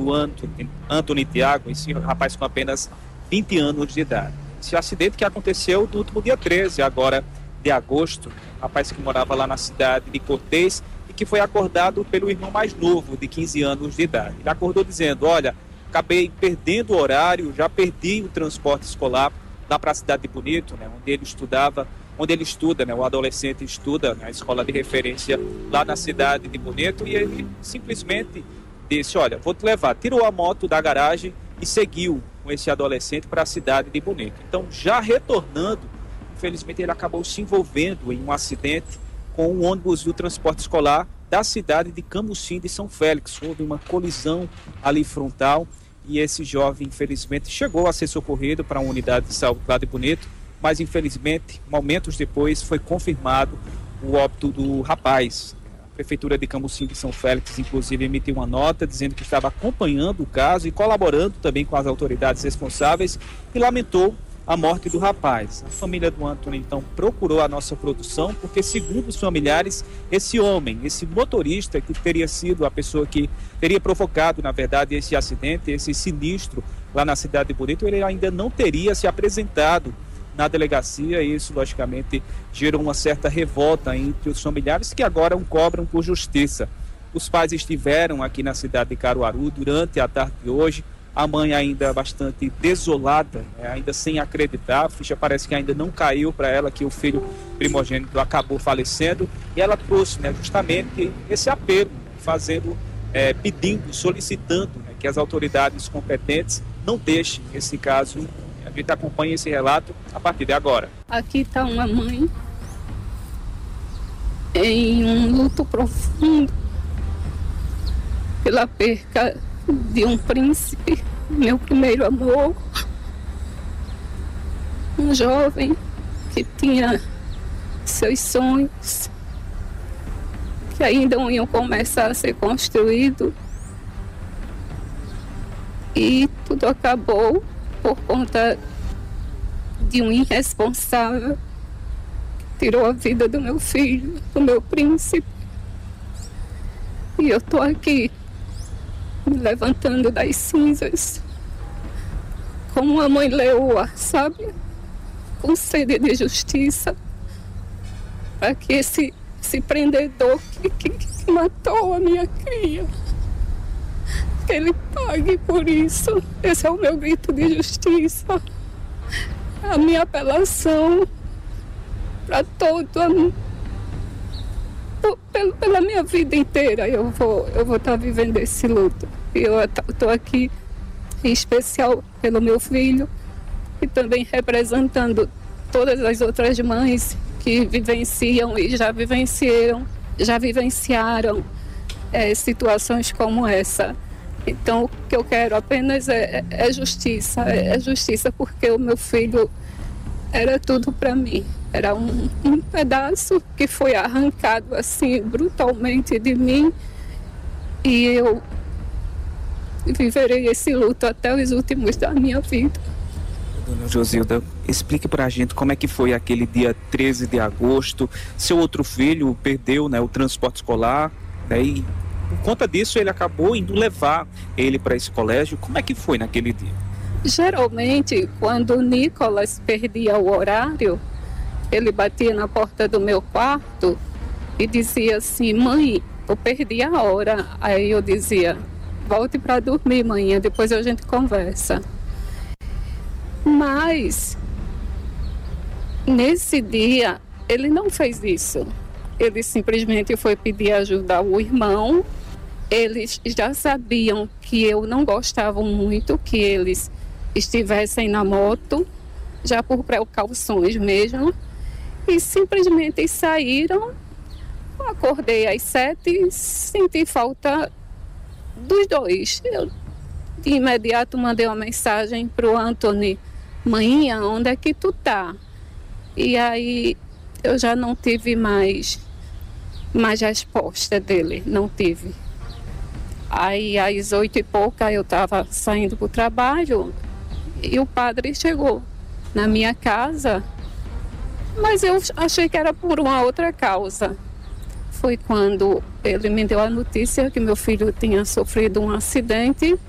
do Anthony Thiago, esse rapaz com apenas 20 anos de idade. Esse acidente que aconteceu no último dia 13, agora de agosto, rapaz que morava lá na cidade de Cortês e que foi acordado pelo irmão mais novo, de 15 anos de idade. Ele acordou dizendo: olha, acabei perdendo o horário, já perdi o transporte escolar lá para a cidade de Bonito, né, onde ele estuda, né, o adolescente estuda na escola de referência lá na cidade de Bonito, e ele simplesmente disse: olha, vou te levar. Tirou a moto da garagem e seguiu com esse adolescente para a cidade de Bonito. Então, já retornando, infelizmente ele acabou se envolvendo em um acidente com o ônibus do transporte escolar da cidade de Camusim de São Félix. Houve uma colisão ali frontal e esse jovem, infelizmente, chegou a ser socorrido para uma unidade de saúde lá de Bonito, mas infelizmente, momentos depois, foi confirmado o óbito do rapaz. A Prefeitura de Camusim de São Félix, inclusive, emitiu uma nota dizendo que estava acompanhando o caso e colaborando também com as autoridades responsáveis e lamentou a morte do rapaz. A família do Antônio, então, procurou a nossa produção porque, segundo os familiares, esse homem, esse motorista que teria sido a pessoa que teria provocado, na verdade, esse acidente, esse sinistro lá na cidade de Bonito, ele ainda não teria se apresentado na delegacia, e isso, logicamente, gerou uma certa revolta entre os familiares que agora o cobram por justiça. Os pais estiveram aqui na cidade de Caruaru durante a tarde de hoje, a mãe ainda bastante desolada, ainda sem acreditar, a ficha parece que ainda não caiu para ela que o filho primogênito acabou falecendo, e ela trouxe, justamente esse apelo, pedindo, solicitando, que as autoridades competentes não deixem esse caso. A gente acompanha esse relato a partir de agora. Aqui está uma mãe em um luto profundo pela perca de um príncipe, meu primeiro amor, um jovem que tinha seus sonhos, que ainda iam começar a ser construídos, e tudo acabou por conta de um irresponsável que tirou a vida do meu filho, do meu príncipe. E eu estou aqui me levantando das cinzas como uma mãe leoa, sabe? Com sede de justiça, para que esse prendedor que matou a minha cria, que ele pague por isso. Esse é o meu grito de justiça, a minha apelação para pela minha vida inteira. Eu vou estar vivendo esse luto. Eu estou aqui em especial pelo meu filho e também representando todas as outras mães que vivenciam e já vivenciaram situações como essa. Então, o que eu quero apenas é justiça. É justiça porque o meu filho era tudo para mim. Era um pedaço que foi arrancado assim brutalmente de mim, e eu viverei esse luto até os últimos da minha vida. Dona Josilda, explique para a gente como é que foi aquele dia 13 de agosto. Seu outro filho perdeu, o transporte escolar, e por conta disso ele acabou indo levar ele para esse colégio. Como é que foi naquele dia? Geralmente, quando o Nicolas perdia o horário, ele batia na porta do meu quarto e dizia assim: mãe, eu perdi a hora. Aí eu dizia: volte para dormir, mãe, depois a gente conversa. Mas nesse dia ele não fez isso. Ele simplesmente foi pedir ajuda ao irmão. Eles já sabiam que eu não gostava muito que eles estivessem na moto, já por precauções mesmo, e simplesmente saíram. Acordei às 7 e senti falta dos dois. Eu de imediato mandei uma mensagem para o Anthony: mãe, onde é que tu tá? E aí eu já não tive mais resposta dele, não tive. Aí às 8 e pouca eu estava saindo para o trabalho e o padre chegou na minha casa, mas eu achei que era por uma outra causa. Foi quando ele me deu a notícia que meu filho tinha sofrido um acidente